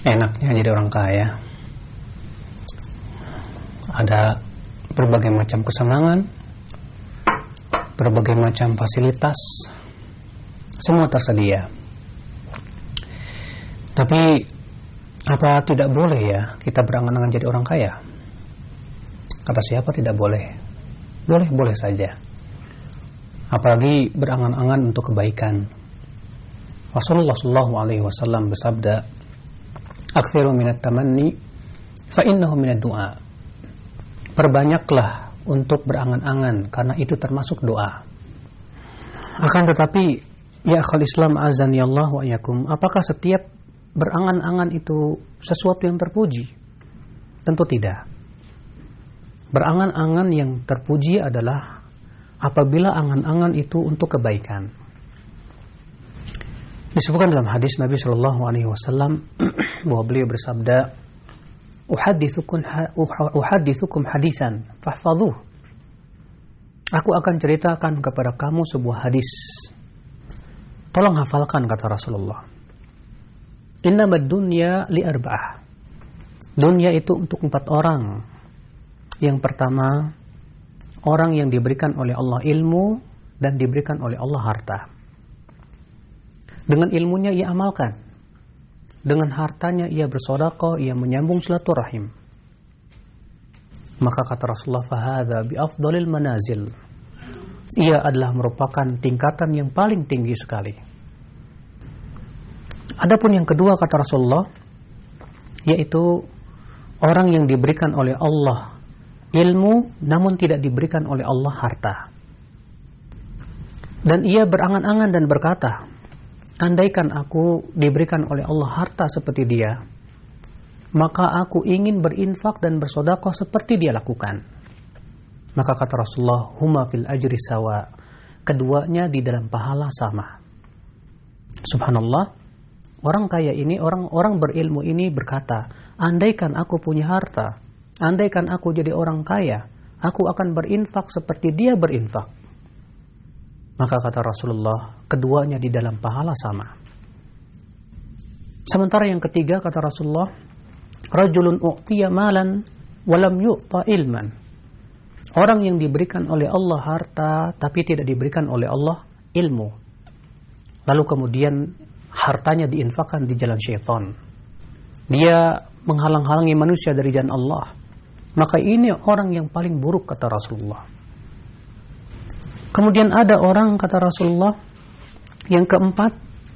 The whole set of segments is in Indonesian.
Enaknya jadi orang kaya. Ada berbagai macam kesenangan, berbagai macam fasilitas, semua tersedia. Tapi apa tidak boleh ya kita berangan-angan jadi orang kaya? Kata siapa tidak boleh? Boleh saja. Apalagi berangan-angan untuk kebaikan. Rasulullah SAW bersabda, "Aktsiru minat tamanni fa innahu minad du'a." Perbanyaklah untuk berangan-angan karena itu termasuk doa. Akan tetapi ya akhal Islam azani Allah wa iyyakum, apakah setiap berangan-angan itu sesuatu yang terpuji? Tentu tidak. Berangan-angan yang terpuji adalah apabila angan-angan itu untuk kebaikan. Disebutkan dalam hadis Nabi Shallallahu Alaihi Wasallam bahwa beliau bersabda, "Uhaddithukum hadisan, fahfadhuh." Aku akan ceritakan kepada kamu sebuah hadis. Tolong hafalkan, kata Rasulullah. Innamad dunya li arba'ah. Dunia itu untuk 4 orang. Yang pertama, orang yang diberikan oleh Allah ilmu dan diberikan oleh Allah harta. Dengan ilmunya ia amalkan. Dengan hartanya ia bersedekah, ia menyambung silaturahim. Maka kata Rasulullah, fahadha bi afdalil manazil. Ia adalah merupakan tingkatan yang paling tinggi sekali. Adapun yang kedua kata Rasulullah, yaitu orang yang diberikan oleh Allah ilmu namun tidak diberikan oleh Allah harta. Dan ia berangan-angan dan berkata, andaikan aku diberikan oleh Allah harta seperti dia, maka aku ingin berinfak dan bersedekah seperti dia lakukan. Maka kata Rasulullah, huma fil ajri sawa. Keduanya di dalam pahala sama. Subhanallah, orang kaya ini, orang berilmu ini berkata, andaikan aku punya harta, andaikan aku jadi orang kaya, aku akan berinfak seperti dia berinfak. Maka kata Rasulullah, keduanya di dalam pahala sama. Sementara yang ketiga kata Rasulullah, rajulun u'tiya malan walam yu'ta ilman. Orang yang diberikan oleh Allah harta tapi tidak diberikan oleh Allah ilmu. Lalu kemudian hartanya diinfakkan di jalan syaitan. Dia menghalang-halangi manusia dari jalan Allah. Maka ini orang yang paling buruk kata Rasulullah. Kemudian ada orang kata Rasulullah yang keempat,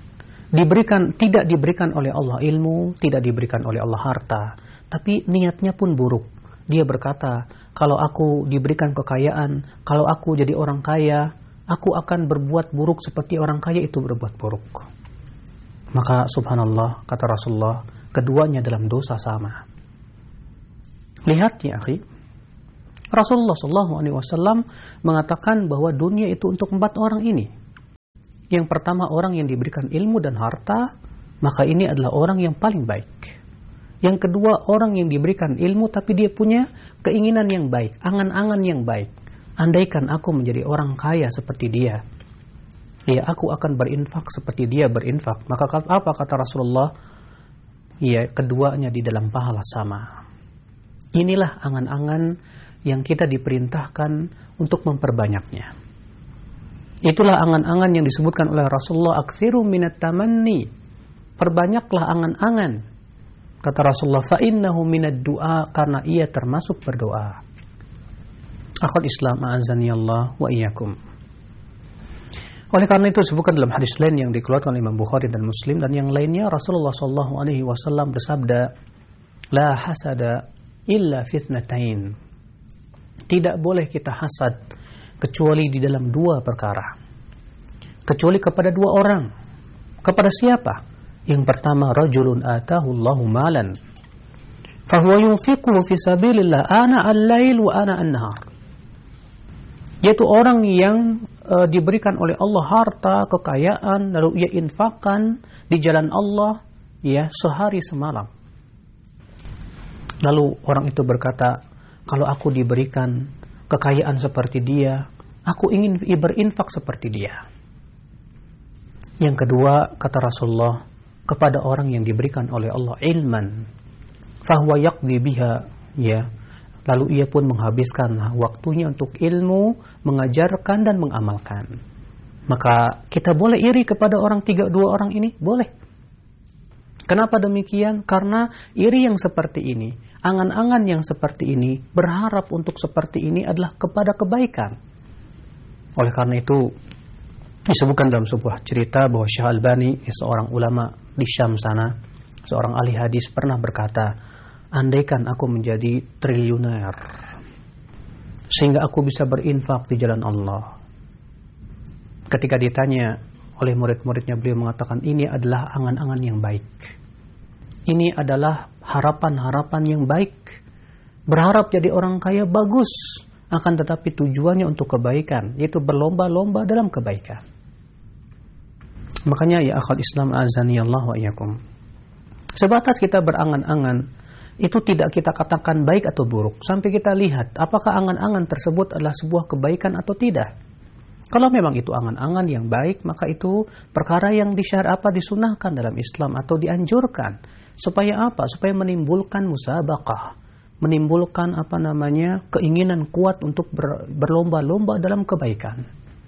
tidak diberikan oleh Allah ilmu, tidak diberikan oleh Allah harta, tapi niatnya pun buruk. Dia berkata, kalau aku diberikan kekayaan, kalau aku jadi orang kaya, aku akan berbuat buruk seperti orang kaya itu berbuat buruk. Maka subhanallah kata Rasulullah, keduanya dalam dosa sama. Lihat ya akhi, Rasulullah SAW mengatakan bahwa dunia itu untuk 4 orang ini. Yang pertama orang yang diberikan ilmu dan harta, maka ini adalah orang yang paling baik. Yang kedua orang yang diberikan ilmu tapi dia punya keinginan yang baik, angan-angan yang baik. Andaikan aku menjadi orang kaya seperti dia, ya aku akan berinfak seperti dia berinfak. Maka apa kata Rasulullah? Ya keduanya di dalam pahala sama. Inilah angan-angan yang kita diperintahkan untuk memperbanyaknya. Itulah angan-angan yang disebutkan oleh Rasulullah, aktsiru minat tamanni. Perbanyaklah angan-angan. Kata Rasulullah, fa innahu minad du'a, karena ia termasuk berdoa. Akhul Islam a'azani Allah wa iyyakum. Oleh karena itu disebutkan dalam hadis lain yang dikeluarkan oleh Imam Bukhari dan Muslim dan yang lainnya, Rasulullah SAW bersabda, la hasada illa fitnatain. Tidak boleh kita hasad kecuali di dalam 2 perkara. Kecuali kepada 2 orang. Kepada siapa? Yang pertama, rajulun atahu Allahu malan fahuwa yunfiquhu fi sabilillah ana al-lail wa ana an-nahar. Yaitu orang yang diberikan oleh Allah harta, kekayaan, lalu ia infakkan di jalan Allah ya sehari semalam. Lalu orang itu berkata, kalau aku diberikan kekayaan seperti dia, aku ingin berinfak seperti dia. Yang kedua, kata Rasulullah, kepada orang yang diberikan oleh Allah ilman, fahuwa yaqdi biha, ya, lalu ia pun menghabiskan waktunya untuk ilmu, mengajarkan dan mengamalkan. Maka kita boleh iri kepada dua orang ini? Boleh. Kenapa demikian? Karena iri yang seperti ini, angan-angan yang seperti ini, berharap untuk seperti ini adalah kepada kebaikan. Oleh karena itu, disebutkan dalam sebuah cerita bahwa Syekh Albani, seorang ulama di Syam sana, seorang ahli hadis, pernah berkata, andaikan aku menjadi triliuner sehingga aku bisa berinfak di jalan Allah. Ketika ditanya oleh murid-muridnya, beliau mengatakan, ini adalah angan-angan yang baik. Ini adalah harapan-harapan yang baik. Berharap jadi orang kaya bagus, akan tetapi tujuannya untuk kebaikan, yaitu berlomba-lomba dalam kebaikan. Makanya ya akhal Islam azani Allah wa iyyakum, sebatas kita berangan-angan, itu tidak kita katakan baik atau buruk sampai kita lihat apakah angan-angan tersebut adalah sebuah kebaikan atau tidak. Kalau memang itu angan-angan yang baik, maka itu perkara yang disunahkan dalam Islam atau dianjurkan. Supaya apa? Supaya menimbulkan musabaqah, menimbulkan keinginan kuat untuk berlomba-lomba dalam kebaikan.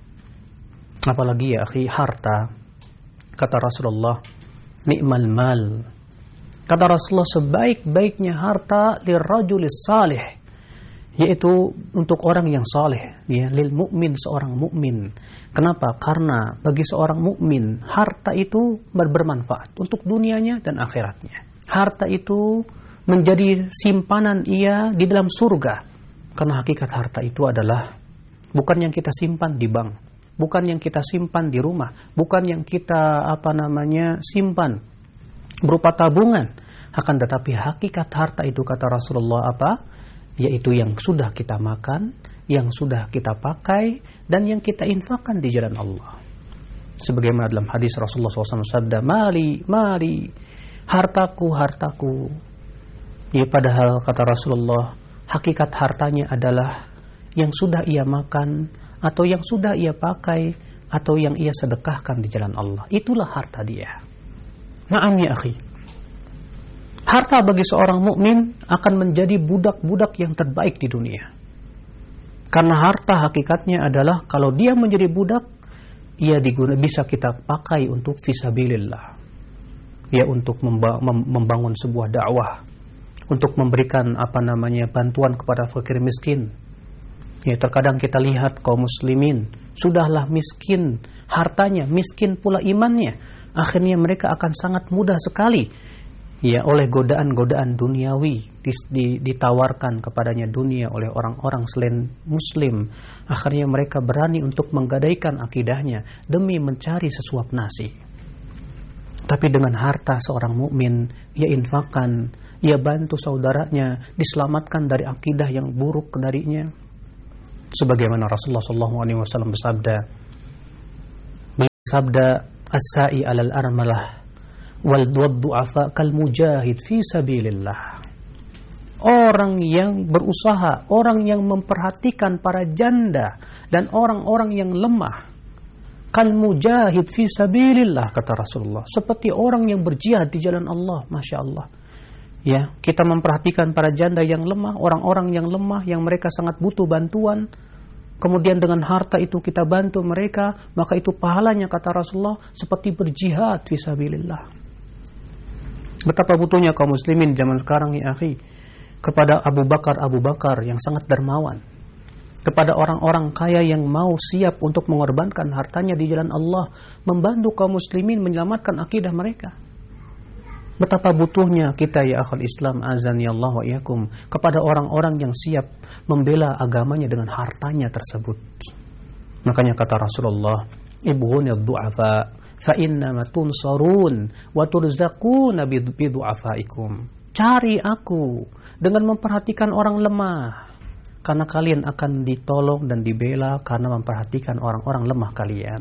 Apalagi ya akhi, harta. Kata Rasulullah, ni'mal mal. Kata Rasulullah, sebaik-baiknya harta lirrajulis salih, yaitu untuk orang yang saleh, ya, lil mukmin, seorang mukmin. Kenapa? Karena bagi seorang mukmin harta itu bermanfaat untuk dunianya dan akhiratnya. Harta itu menjadi simpanan ia di dalam surga. Karena hakikat harta itu adalah bukan yang kita simpan di bank, bukan yang kita simpan di rumah, bukan yang kita simpan berupa tabungan. Akan tetapi hakikat harta itu, kata Rasulullah, apa? Yaitu yang sudah kita makan, yang sudah kita pakai, dan yang kita infakkan di jalan Allah. Sebagaimana dalam hadis Rasulullah SAW sabda, mali, hartaku, hartaku. Ya, padahal kata Rasulullah, hakikat hartanya adalah yang sudah ia makan, atau yang sudah ia pakai, atau yang ia sedekahkan di jalan Allah. Itulah harta dia. Na'am ya akhi. Harta bagi seorang mukmin akan menjadi budak-budak yang terbaik di dunia. Karena harta hakikatnya adalah kalau dia menjadi budak, ia bisa kita pakai untuk fisabilillah. Ya, untuk membangun sebuah dakwah, untuk memberikan bantuan kepada fakir miskin. Ya, terkadang kita lihat kaum muslimin sudahlah miskin hartanya, miskin pula imannya. Akhirnya mereka akan sangat mudah sekali, ya, oleh godaan-godaan duniawi ditawarkan kepadanya dunia oleh orang-orang selain muslim. Akhirnya mereka berani untuk menggadaikan akidahnya demi mencari sesuap nasi. Tapi dengan harta seorang mukmin, ia infakkan, ia bantu saudaranya diselamatkan dari akidah yang buruk darinya. Sebagaimana Rasulullah SAW bersabda, as-sa'i alal armalah wal du'afa kal mujahid fi sabilillah. Orang yang berusaha, orang yang memperhatikan para janda dan orang-orang yang lemah, kal mujahid fi sabilillah, kata Rasulullah, seperti orang yang berjihad di jalan Allah. Masya Allah, ya, kita memperhatikan para janda yang lemah, orang-orang yang lemah, yang mereka sangat butuh bantuan, kemudian dengan harta itu kita bantu mereka, maka itu pahalanya, kata Rasulullah, seperti berjihad fi sabilillah. Betapa butuhnya kaum muslimin zaman sekarang ya akhi kepada Abu Bakar yang sangat dermawan, kepada orang-orang kaya yang mau siap untuk mengorbankan hartanya di jalan Allah, membantu kaum muslimin menyelamatkan akidah mereka. Betapa butuhnya kita ya akhal Islam azani Allah wa iyyakum kepada orang-orang yang siap membela agamanya dengan hartanya tersebut. Makanya kata Rasulullah, ibghunid du'afa fa innama tunsarun wa turzaquna bi du'afaikum. Cari aku dengan memperhatikan orang lemah, karena kalian akan ditolong dan dibela karena memperhatikan orang-orang lemah kalian.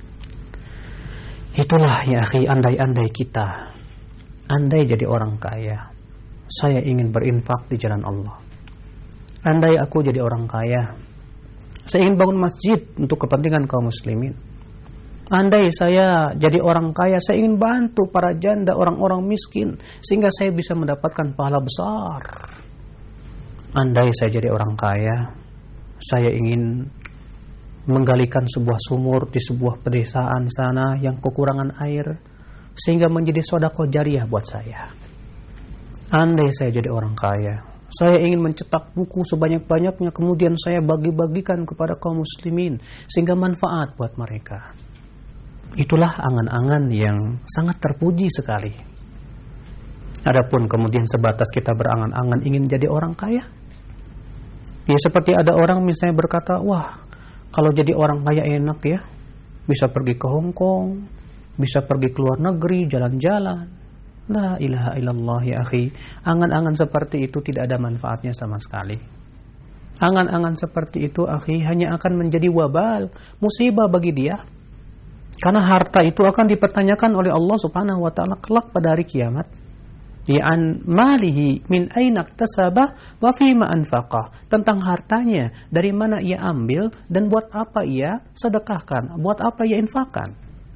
Itulah ya akhi, andai-andai kita, andai jadi orang kaya, saya ingin berinfak di jalan Allah. Andai aku jadi orang kaya, saya ingin bangun masjid untuk kepentingan kaum muslimin. Andai saya jadi orang kaya, saya ingin bantu para janda, orang-orang miskin, sehingga saya bisa mendapatkan pahala besar. Andai saya jadi orang kaya, saya ingin menggalikan sebuah sumur di sebuah pedesaan sana yang kekurangan air, sehingga menjadi sedekah jariah buat saya. Andai saya jadi orang kaya, saya ingin mencetak buku sebanyak-banyaknya, kemudian saya bagi-bagikan kepada kaum muslimin, sehingga manfaat buat mereka. Itulah angan-angan yang sangat terpuji sekali. Adapun kemudian sebatas kita berangan-angan ingin jadi orang kaya, ya seperti ada orang misalnya berkata, wah, kalau jadi orang kaya enak ya, bisa pergi ke Hong Kong, bisa pergi ke luar negeri, jalan-jalan. La ilaha illallah ya akhi. Angan-angan seperti itu tidak ada manfaatnya sama sekali. Angan-angan seperti itu akhi hanya akan menjadi wabal, musibah bagi dia. Karena harta itu akan dipertanyakan oleh Allah Subhanahu wa taala kelak pada hari kiamat. An malihi min aina iktasaba wa fima anfaqa, tentang hartanya, dari mana ia ambil dan buat apa ia sedekahkan, buat apa ia infakkan.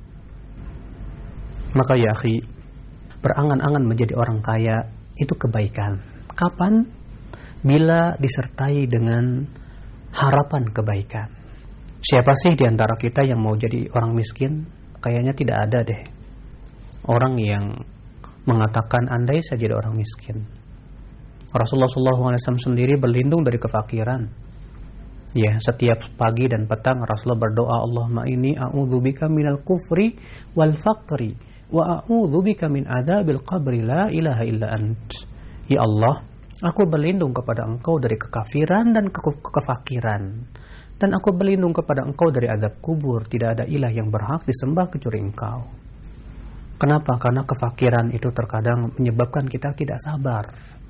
Maka ya akhi, berangan-angan menjadi orang kaya itu kebaikan. Kapan? Bila disertai dengan harapan kebaikan. Siapa sih di antara kita yang mau jadi orang miskin? Kayaknya tidak ada deh orang yang mengatakan andai saya jadi orang miskin. Rasulullah SAW sendiri berlindung dari kefakiran. Ya, setiap pagi dan petang Rasulullah berdoa, Allahumma inni a'udzubika minal kufri wal faqri wa a'udzubika min adzabil qabri la ilaha illa ant. Ya Allah, aku berlindung kepada Engkau dari kekafiran dan kefakiran. Dan aku berlindung kepada Engkau dari azab kubur. Tidak ada ilah yang berhak disembah kecuali Engkau. Kenapa? Karena kefakiran itu terkadang menyebabkan kita tidak sabar.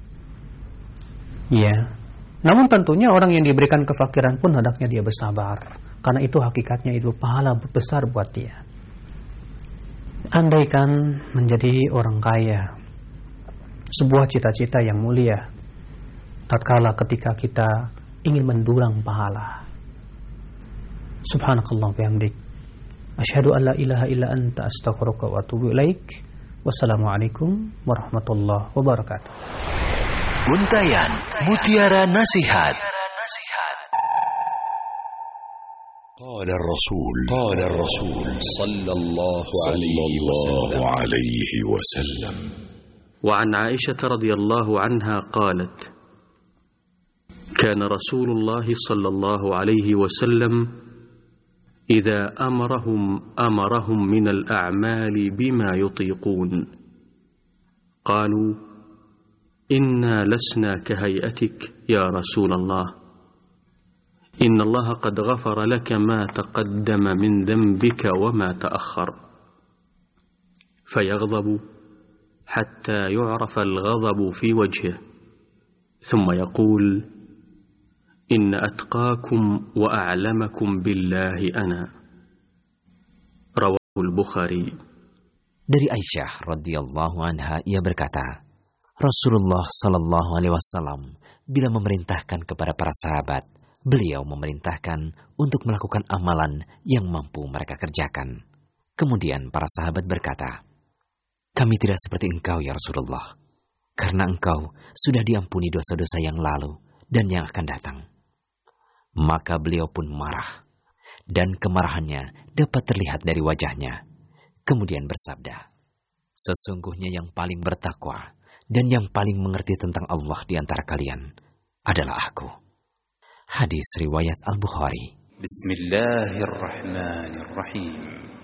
Ya. Namun tentunya orang yang diberikan kefakiran pun hendaknya dia bersabar. Karena itu hakikatnya itu pahala besar buat dia. Andaikan menjadi orang kaya, sebuah cita-cita yang mulia, tatkala ketika kita ingin mendulang pahala. Subhanakallah bihamdik, asyhadu an la ilaha illa anta astaghfiruka wa atubu ilaik. Wassalamualaikum warahmatullahi wabarakatuh. Untayan Mutiara Nasihat. قال الرسول صلى الله عليه وسلم وعن عائشة رضي الله عنها قالت كان رسول الله صلى الله عليه وسلم إذا أمرهم من الأعمال بما يطيقون قالوا إنا لسنا كهيئتك يا رسول الله إن الله قد غفر لك ما تقدم من ذنبك وما تأخر فيغضب حتى يعرف الغضب في وجهه ثم يقول إن أتقاكم وأعلمكم بالله أنا رواه البخاري. Dari Aisyah radhiyallahu anha ia berkata, Rasulullah sallallahu alaihi wasallam bila memerintahkan kepada para sahabat, beliau memerintahkan untuk melakukan amalan yang mampu mereka kerjakan. Kemudian para sahabat berkata, kami tidak seperti engkau ya Rasulullah, karena engkau sudah diampuni dosa-dosa yang lalu dan yang akan datang. Maka beliau pun marah, dan kemarahannya dapat terlihat dari wajahnya. Kemudian bersabda, sesungguhnya yang paling bertakwa dan yang paling mengerti tentang Allah di antara kalian adalah aku. Hadis riwayat Al-Bukhari. Bismillahirrahmanirrahim.